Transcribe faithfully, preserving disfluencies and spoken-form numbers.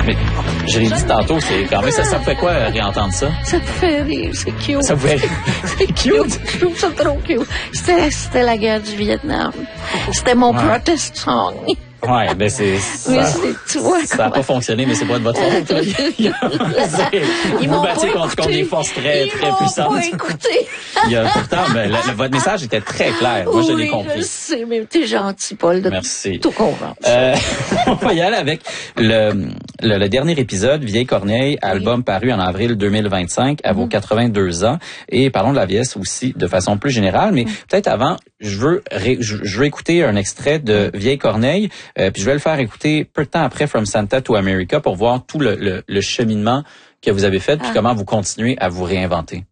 Mais je l'ai dit tantôt, c'est quand même, ça, ça me fait quoi, réentendre ça? Ça me fait rire, c'est cute. Ça vous fait rire? C'est cute. Je trouve ça trop cute. C'était, c'était la guerre du Vietnam. C'était mon Ouais. protest song. Ouais, ben c'est, ça, Mais c'est, tu vois, ça n'a pas fonctionné, mais c'est pas de votre faute. là. Ils Vous m'ont battiez pas contre, contre des écouté. forces très, Ils très m'ont puissantes. pas écouté. Il y a, pourtant, ben, le- le- votre message était très clair. Moi, je l'ai Oui, compris. je sais, mais t'es gentil, Paul, de Merci. tout comprendre. Euh, on va y aller avec le, le, le dernier épisode, Vieille Corneille, album paru en avril deux mille vingt-cinq, à vos quatre-vingt-deux ans. Et parlons de la vieillesse aussi de façon plus générale. Mais peut-être avant, je veux ré, je, je veux écouter un extrait de Vieille Corneille, euh, puis je vais le faire écouter peu de temps après From Santa to America pour voir tout le, le, le cheminement que vous avez fait, puis Ah. comment vous continuez à vous réinventer.